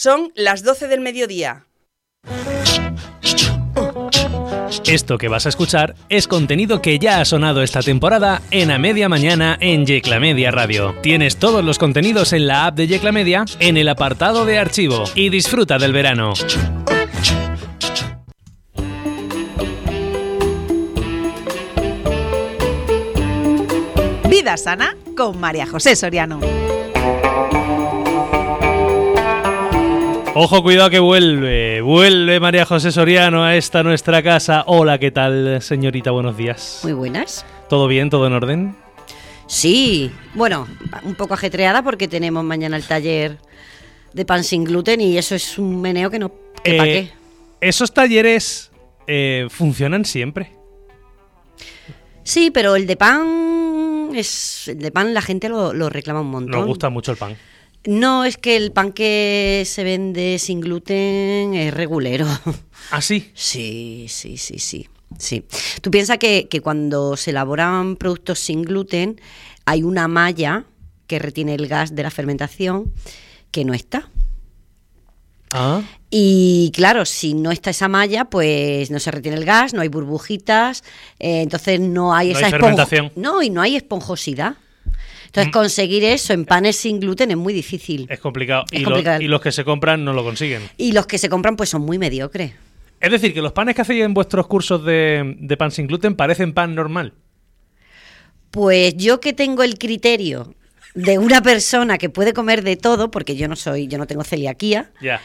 Son las 12 del mediodía. Esto que vas a escuchar es contenido que ya ha sonado esta temporada en A Media Mañana en Yecla Media Radio. Tienes todos los contenidos en la app de Yecla Media en el apartado de archivo y disfruta del verano. Vida sana con María José Soriano. Ojo, cuidado que vuelve María José Soriano a esta nuestra casa. Hola, ¿qué tal, señorita? Buenos días. Muy buenas. ¿Todo bien? ¿Todo en orden? Sí, bueno, un poco ajetreada porque tenemos mañana el taller de pan sin gluten y eso es un meneo que no... ¿Para qué? ¿Esos talleres funcionan siempre? Sí, pero el de pan la gente lo reclama un montón. Nos gusta mucho el pan. No, es que el pan que se vende sin gluten es regulero. ¿Ah, sí? Sí. Tú piensas que cuando se elaboran productos sin gluten hay una malla que retiene el gas de la fermentación que no está. Ah. Y claro, si no está esa malla, pues no se retiene el gas, no hay burbujitas, entonces no hay esa fermentación. No, y no hay esponjosidad. Entonces conseguir eso en panes sin gluten es muy difícil. Es complicado. complicado. Y los que se compran no lo consiguen. Y los que se compran pues son muy mediocres. Es decir, que los panes que hacéis en vuestros cursos de pan sin gluten parecen pan normal. Pues yo que tengo el criterio de una persona que puede comer de todo, porque yo no tengo celiaquía, Ya.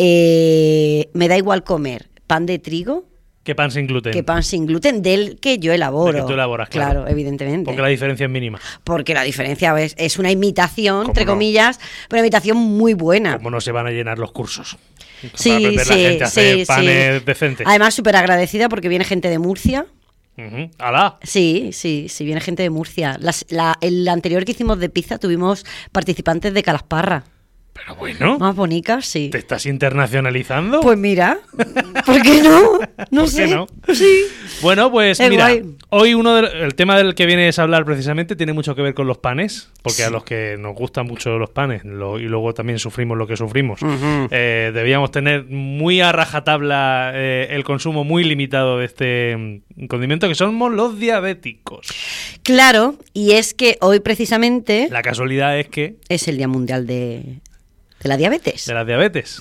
Me da igual comer pan de trigo Que pan sin gluten. que pan sin gluten del que yo elaboro. Del que tú elaboras, claro. Evidentemente. Porque la diferencia es mínima. Porque la diferencia es una imitación, entre no? comillas, pero una imitación muy buena. ¿Cómo no se van a llenar los cursos? Sí, para aprender la gente a hacer panes decentes. Además, súper agradecida porque viene gente de Murcia. ¡Hala! Sí, viene gente de Murcia. El anterior que hicimos de pizza tuvimos participantes de Calasparra. Pero bueno. Más bonitas, sí. ¿Te estás internacionalizando? Pues mira, ¿por qué no? No ¿Por sé. qué no? Sí. Bueno, pues Es mira, guay. hoy el tema del que vienes a hablar precisamente tiene mucho que ver con los panes, porque a los que nos gustan mucho los panes y luego también sufrimos lo que sufrimos, debíamos tener muy a rajatabla el consumo muy limitado de este condimento, que somos los diabéticos. Claro, y es que hoy precisamente La casualidad es que... es el Día Mundial de la Diabetes. De las diabetes.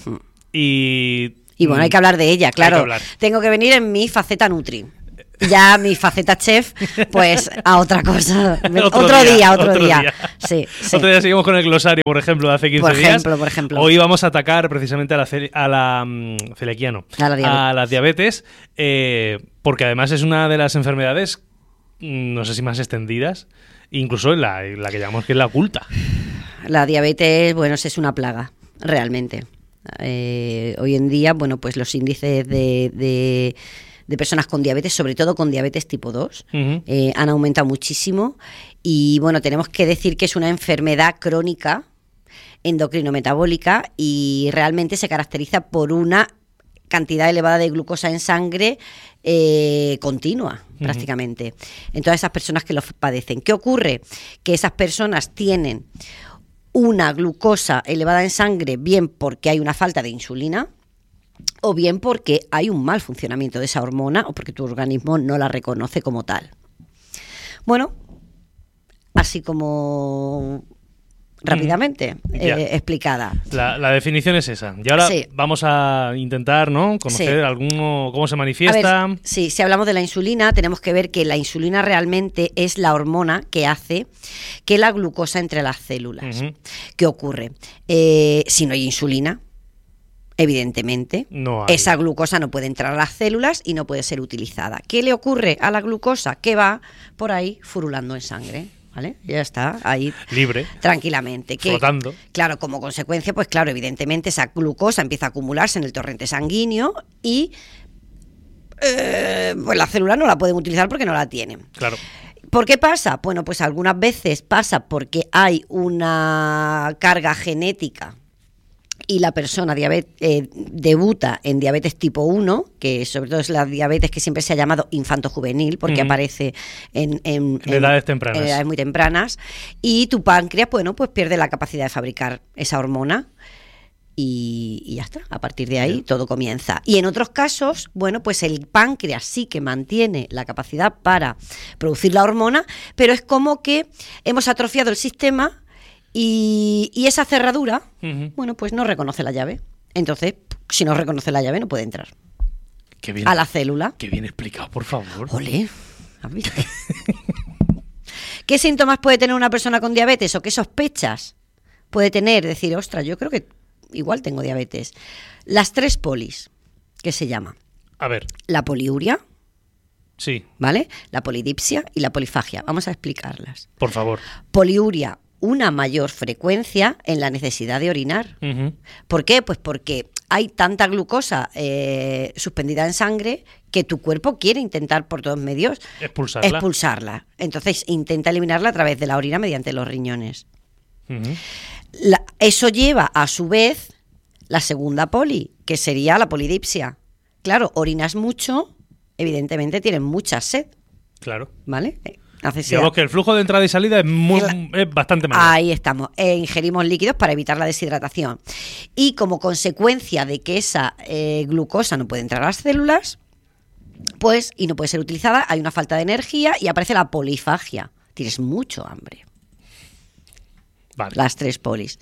Y bueno, hay que hablar de ella, claro. Hay que hablar. Tengo que venir en mi faceta Nutri. Ya mi faceta chef, pues a otra cosa. Otro día. Sí. Otro día seguimos con el glosario, por ejemplo, de hace 15 días. Por ejemplo. Hoy vamos a atacar precisamente a la celiaquía, no. A las diabetes, porque además es una de las enfermedades, no sé si más extendidas, incluso la que llamamos que es la oculta. La diabetes, bueno, es una plaga, realmente. Hoy en día, bueno, pues los índices de personas con diabetes, sobre todo con diabetes tipo 2, han aumentado muchísimo. Y bueno, tenemos que decir que es una enfermedad crónica, endocrino-metabólica, y realmente se caracteriza por una cantidad elevada de glucosa en sangre continua, prácticamente, en todas esas personas que lo padecen. ¿Qué ocurre? Que esas personas tienen una glucosa elevada en sangre, bien porque hay una falta de insulina, o bien porque hay un mal funcionamiento de esa hormona, o porque tu organismo no la reconoce como tal. Bueno, así como rápidamente explicada. La definición es esa. Y ahora vamos a intentar, ¿no?, conocer cómo se manifiesta. A ver, sí, si hablamos de la insulina, tenemos que ver que la insulina realmente es la hormona que hace que la glucosa entre a las células. ¿Qué ocurre? Si no hay insulina, evidentemente, esa glucosa no puede entrar a las células y no puede ser utilizada. ¿Qué le ocurre a la glucosa? Que va por ahí furulando en sangre. ¿Vale? Ya está ahí libre, tranquilamente, flotando. Claro, como consecuencia, pues claro, evidentemente esa glucosa empieza a acumularse en el torrente sanguíneo y pues las células no la pueden utilizar porque no la tienen. Claro. ¿Por qué pasa? Bueno, pues algunas veces pasa porque hay una carga genética y la persona debuta en diabetes tipo 1, que sobre todo es la diabetes que siempre se ha llamado infanto-juvenil, porque aparece en edades tempranas. En edades muy tempranas, y tu páncreas, bueno, pues pierde la capacidad de fabricar esa hormona. y ya está. A partir de ahí todo comienza. Y en otros casos, bueno, pues el páncreas sí que mantiene la capacidad para producir la hormona, pero es como que hemos atrofiado el sistema y esa cerradura, bueno, pues no reconoce la llave. Entonces, si no reconoce la llave, no puede entrar a la célula. Qué bien explicado, por favor. Ole, ¿has visto? ¿Qué síntomas puede tener una persona con diabetes o qué sospechas puede tener? Decir, ostras, yo creo que igual tengo diabetes. Las 3 polis, que se llama. A ver. La poliuria. Sí. ¿Vale? La polidipsia y la polifagia. Vamos a explicarlas. Por favor. Poliuria, una mayor frecuencia en la necesidad de orinar. ¿Por qué? Pues porque hay tanta glucosa suspendida en sangre que tu cuerpo quiere intentar por todos medios expulsarla. Entonces intenta eliminarla a través de la orina mediante los riñones. Eso lleva a su vez la segunda poli, que sería la polidipsia. Claro, orinas mucho, evidentemente tienes mucha sed. Claro. ¿Vale? Digamos que el flujo de entrada y salida es bastante malo. Ahí estamos. Ingerimos líquidos para evitar la deshidratación. Y como consecuencia de que esa glucosa no puede entrar a las células, pues, y no puede ser utilizada, hay una falta de energía y aparece la polifagia. Tienes mucho hambre. Vale. Las 3 polis.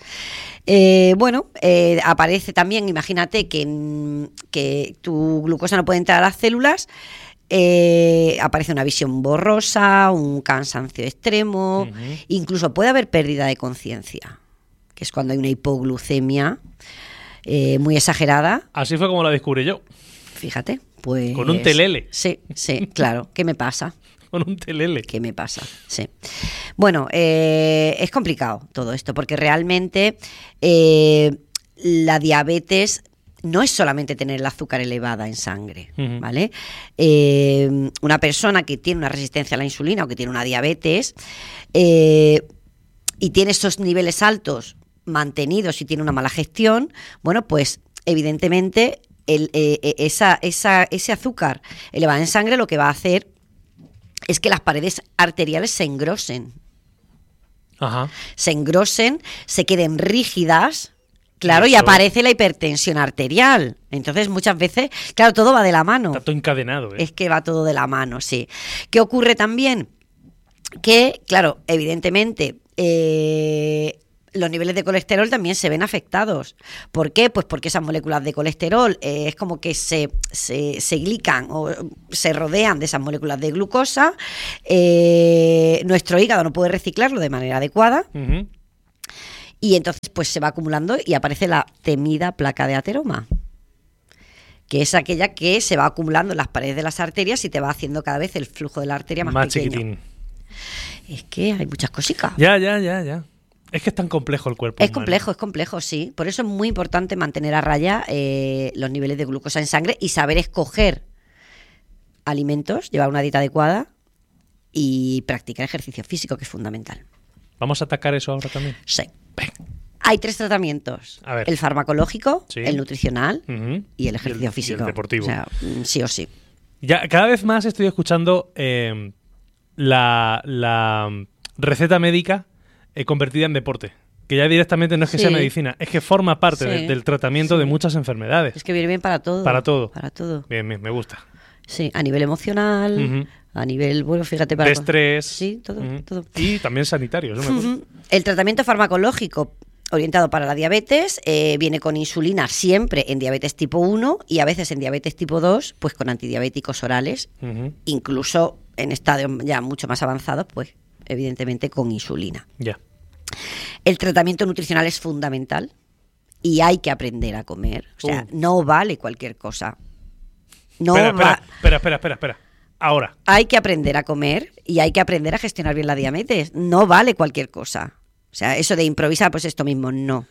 Aparece también, imagínate que tu glucosa no puede entrar a las células. Aparece una visión borrosa, un cansancio extremo, incluso puede haber pérdida de conciencia, que es cuando hay una hipoglucemia muy exagerada. Así fue como la descubrí yo. Fíjate, pues... Con un telele. Sí, claro. ¿Qué me pasa? Con un telele. ¿Qué me pasa? Sí. Bueno, es complicado todo esto, porque realmente la diabetes no es solamente tener el azúcar elevada en sangre, ¿vale? Una persona que tiene una resistencia a la insulina o que tiene una diabetes y tiene esos niveles altos mantenidos y tiene una mala gestión, bueno, pues evidentemente ese azúcar elevado en sangre lo que va a hacer es que las paredes arteriales se engrosen. Se engrosen, se queden rígidas. Claro, y aparece la hipertensión arterial. Entonces, muchas veces, claro, todo va de la mano. Está todo encadenado, ¿eh? Es que va todo de la mano, sí. ¿Qué ocurre también? Que, claro, evidentemente, los niveles de colesterol también se ven afectados. ¿Por qué? Pues porque esas moléculas de colesterol es como que se glican o se rodean de esas moléculas de glucosa. Nuestro hígado no puede reciclarlo de manera adecuada. Y entonces pues se va acumulando y aparece la temida placa de ateroma, que es aquella que se va acumulando en las paredes de las arterias y te va haciendo cada vez el flujo de la arteria más pequeño. Chiquitín. Es que hay muchas cositas. Ya. Es que es tan complejo el cuerpo humano. Es complejo, sí. Por eso es muy importante mantener a raya los niveles de glucosa en sangre y saber escoger alimentos, llevar una dieta adecuada y practicar ejercicio físico, que es fundamental. ¿Vamos a atacar eso ahora también? Sí. Hay 3 tratamientos. A ver. El farmacológico, sí, el nutricional y el ejercicio físico. Y el deportivo. O sea, sí o sí. Ya, cada vez más estoy escuchando la receta médica convertida en deporte. Que ya directamente no es que sea medicina, es que forma parte del tratamiento de muchas enfermedades. Es que viene bien para todo. Para todo. Para todo. Bien, me gusta. Sí, a nivel emocional, a nivel, bueno, fíjate, para... de estrés. Sí, todo. Y también sanitario. El tratamiento farmacológico orientado para la diabetes viene con insulina siempre en diabetes tipo 1 y a veces en diabetes tipo 2, pues con antidiabéticos orales, incluso en estadios ya mucho más avanzados, pues evidentemente con insulina. Ya. El tratamiento nutricional es fundamental y hay que aprender a comer. O sea, no vale cualquier cosa. Espera. Ahora. Hay que aprender a comer y hay que aprender a gestionar bien la diabetes. No vale cualquier cosa. O sea, eso de improvisar, pues esto mismo, no.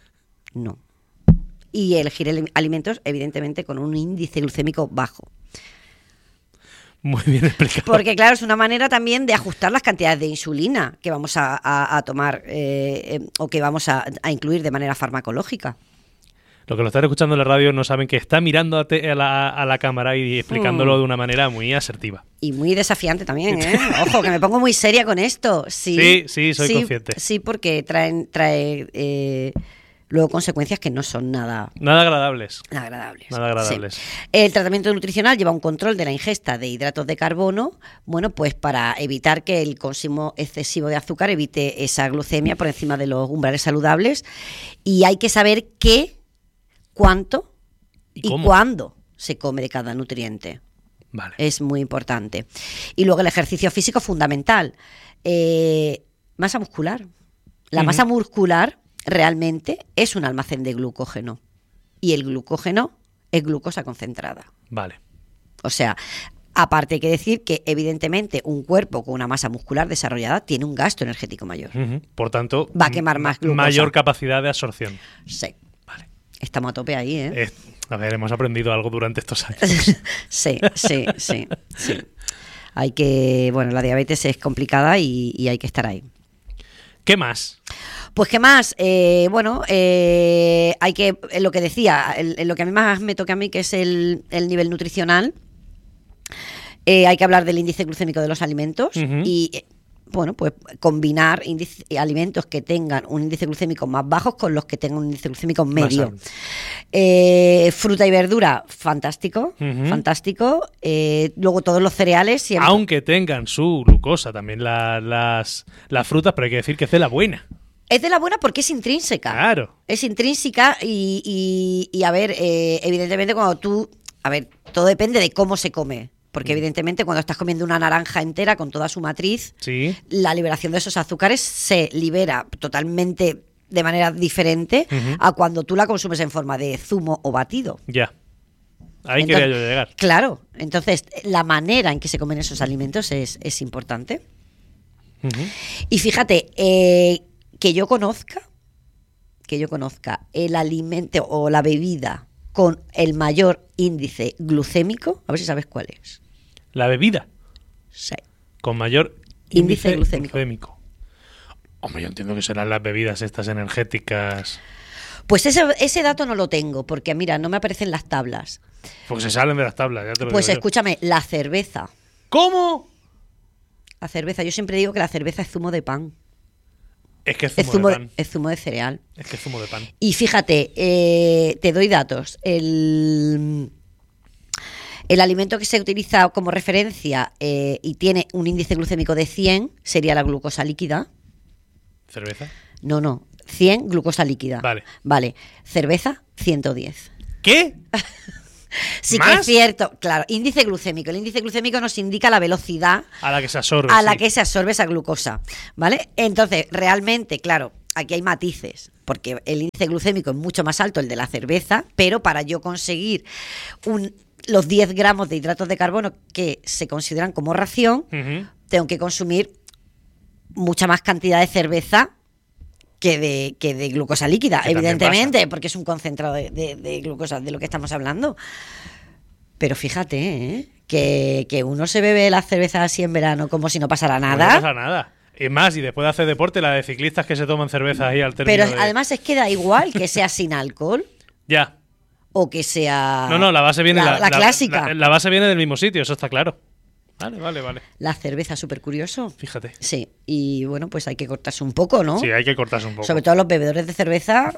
Y elegir alimentos, evidentemente, con un índice glucémico bajo. Muy bien explicado. Porque, claro, es una manera también de ajustar las cantidades de insulina que vamos a tomar o que vamos a incluir de manera farmacológica. Los que lo están escuchando en la radio no saben que está mirando a la cámara y explicándolo de una manera muy asertiva. Y muy desafiante también, ¿eh? Ojo, que me pongo muy seria con esto. Sí, soy consciente. Sí, porque trae luego consecuencias que no son nada agradables. Sí. El tratamiento nutricional lleva un control de la ingesta de hidratos de carbono, bueno, pues para evitar que el consumo excesivo de azúcar evite esa glucemia por encima de los umbrales saludables, y hay que saber qué, cuánto y cuándo se come de cada nutriente. Vale. Es muy importante. Y luego el ejercicio físico fundamental. Masa muscular. La masa muscular realmente es un almacén de glucógeno, y el glucógeno es glucosa concentrada. Vale. O sea, aparte hay que decir que evidentemente un cuerpo con una masa muscular desarrollada tiene un gasto energético mayor. Por tanto, va a quemar más glucosa. Mayor capacidad de absorción. Sí. Vale. Estamos a tope ahí, ¿eh? A ver, hemos aprendido algo durante estos años. Sí. Hay que, bueno, la diabetes es complicada y hay que estar ahí. ¿Qué más? Pues qué más, hay que, lo que decía, lo que a mí más me toca a mí, que es el nivel nutricional, hay que hablar del índice glucémico de los alimentos y, bueno, pues combinar alimentos que tengan un índice glucémico más bajo con los que tengan un índice glucémico medio. Fruta y verdura, fantástico, fantástico. Luego todos los cereales siempre. Aunque tengan su glucosa también las frutas, pero hay que decir que es de la buena. Es de la buena porque es intrínseca. Claro. Es intrínseca y a ver, evidentemente cuando tú... A ver, todo depende de cómo se come. Porque evidentemente cuando estás comiendo una naranja entera con toda su matriz, sí, la liberación de esos azúcares se libera totalmente de manera diferente a cuando tú la consumes en forma de zumo o batido. Ya. Ahí quería yo llegar. Claro. Entonces, la manera en que se comen esos alimentos es importante. Y fíjate, que yo conozca el alimento o la bebida con el mayor índice glucémico, a ver si sabes cuál es. ¿La bebida? Sí. Con mayor índice glucémico. Hombre, yo entiendo que serán las bebidas estas energéticas. Pues ese dato no lo tengo, porque mira, no me aparecen las tablas. Porque se salen de las tablas, ya te lo Pues digo escúchame, la cerveza. ¿Cómo? La cerveza, yo siempre digo que la cerveza es zumo de pan. Es que es zumo de pan. Es zumo de cereal. Es que es zumo de pan. Y fíjate, te doy datos. El alimento que se utiliza como referencia y tiene un índice glucémico de 100 sería la glucosa líquida. ¿Cerveza? No. 100 glucosa líquida. Vale. Cerveza, 110. ¿Qué? Sí, ¿más? que es cierto. Claro, índice glucémico. El índice glucémico nos indica la velocidad a la que se absorbe. Que se absorbe esa glucosa. ¿Vale? Entonces, realmente, claro, aquí hay matices. Porque el índice glucémico es mucho más alto el de la cerveza, pero para yo conseguir los 10 gramos de hidratos de carbono que se consideran como ración, tengo que consumir mucha más cantidad de cerveza que de glucosa líquida, evidentemente, porque es un concentrado de glucosa de lo que estamos hablando. Pero fíjate, que uno se bebe la cerveza así en verano como si no pasara nada. No pasa nada. Es más, y después de hacer deporte, la de ciclistas que se toman cerveza ahí al término. Pero además es que da igual que sea sin alcohol. Ya. O que sea... No, la base viene... La clásica. La base viene del mismo sitio, eso está claro. Vale. La cerveza, súper curioso. Fíjate. Sí, y bueno, pues hay que cortarse un poco, ¿no? Sí, hay que cortarse un poco. Sobre todo los bebedores de cerveza.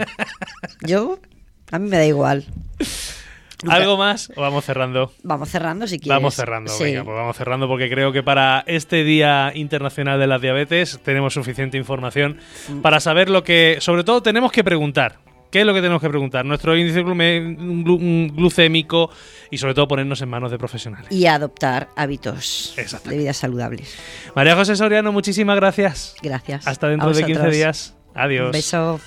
A mí me da igual. ¿Algo más o vamos cerrando? Vamos cerrando si quieres. Vamos cerrando, sí. Venga, pues vamos cerrando porque creo que para este Día Internacional de la Diabetes tenemos suficiente información para saber lo que, sobre todo, tenemos que preguntar. ¿Qué es lo que tenemos que preguntar? Nuestro índice glucémico y sobre todo ponernos en manos de profesionales. Y adoptar hábitos de vida saludables. María José Soriano, muchísimas gracias. Gracias. Hasta dentro de 15 días. Adiós. Un beso.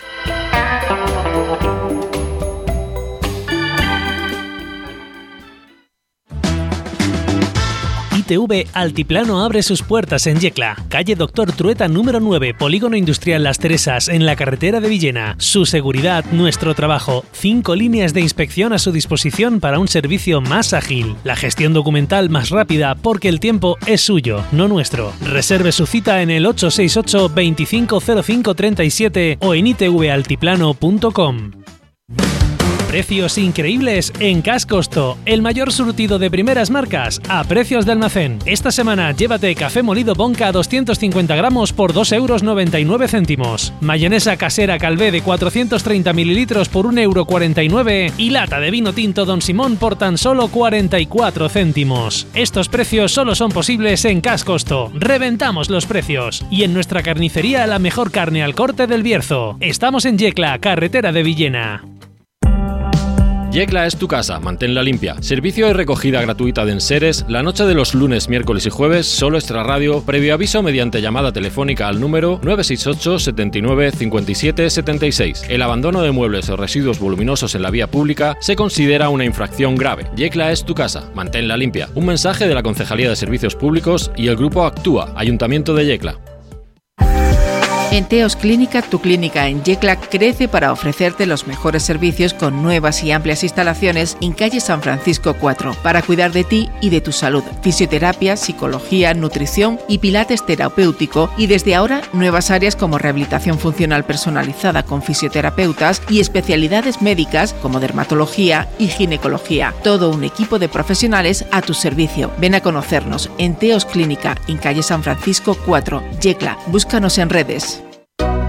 ITV Altiplano abre sus puertas en Yecla, calle Doctor Trueta número 9, Polígono Industrial Las Teresas, en la carretera de Villena. Su seguridad, nuestro trabajo. 5 líneas de inspección a su disposición para un servicio más ágil. La gestión documental más rápida porque el tiempo es suyo, no nuestro. Reserve su cita en el 868 250537 o en itvaltiplano.com. Precios increíbles en Cash Costo, el mayor surtido de primeras marcas a precios de almacén. Esta semana llévate café molido Bonca 250 gramos por 2,99 €. Mayonesa casera Calvé de 430 mililitros por 1,49 € y lata de vino tinto Don Simón por tan solo 44 céntimos. Estos precios solo son posibles en Cash Costo. Reventamos los precios. Y en nuestra carnicería la mejor carne al corte del Bierzo. Estamos en Yecla, carretera de Villena. Yecla es tu casa, manténla limpia. Servicio de recogida gratuita de enseres la noche de los lunes, miércoles y jueves, solo extrarradio, previo aviso mediante llamada telefónica al número 968 79 57 76. El abandono de muebles o residuos voluminosos en la vía pública se considera una infracción grave. Yecla es tu casa, manténla limpia. Un mensaje de la Concejalía de Servicios Públicos y el Grupo Actúa, Ayuntamiento de Yecla. En Teos Clínica, tu clínica en Yecla crece para ofrecerte los mejores servicios con nuevas y amplias instalaciones en calle San Francisco 4 para cuidar de ti y de tu salud. Fisioterapia, psicología, nutrición y pilates terapéutico y desde ahora nuevas áreas como rehabilitación funcional personalizada con fisioterapeutas y especialidades médicas como dermatología y ginecología. Todo un equipo de profesionales a tu servicio. Ven a conocernos en Teos Clínica en calle San Francisco 4, Yecla. Búscanos en redes.